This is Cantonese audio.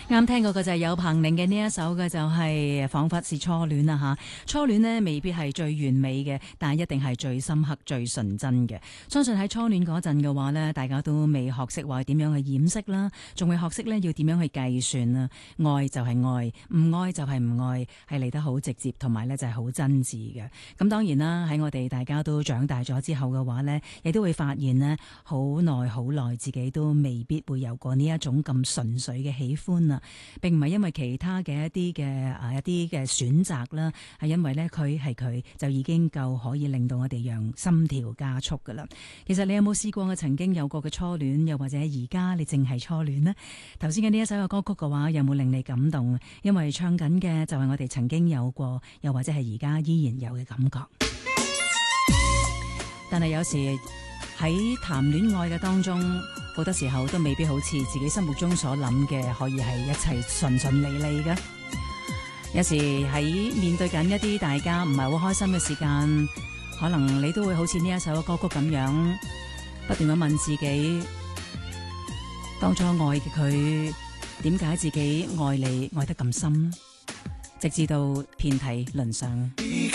啱聽過嘅就係有彭羚嘅呢一首嘅就係仿佛是初戀啦吓，初戀呢未必係最完美嘅，但係一定係最深刻、最純真嘅。相信喺初戀嗰陣嘅話呢，大家都未學識話點樣去掩飾啦，仲會學識呢要點樣去計算啦。愛就係愛，唔愛就係唔愛，係嚟得好直接，同埋呢就係好真摯嘅。咁當然啦，喺我哋大家都長大咗之後嘅話呢，亦都會發現呢，好耐自己都未必會有過呢一種咁純粹嘅喜歡啊。並唔係因為其他嘅一啲嘅選擇啦，係因為咧佢係佢就已經夠可以令到我哋讓心跳加速噶啦。其實你有冇試過曾經有過嘅初戀，又或者而家你淨係初戀呢？頭先嘅呢一首嘅歌曲嘅話，有冇令你感動？因為唱緊嘅就係我哋曾經有過，又或者係而家依然有嘅感覺。但係有時喺談戀愛嘅當中，好多時候都未必好似自己心目中所諗嘅，可以係一切順順利利嘅。有時喺面對緊一啲大家唔係好開心嘅時間，可能你都會好似呢一首歌曲咁樣，不斷咁問自己，當初愛嘅佢，點解自己愛你愛得咁深？直至到遍體鱗傷。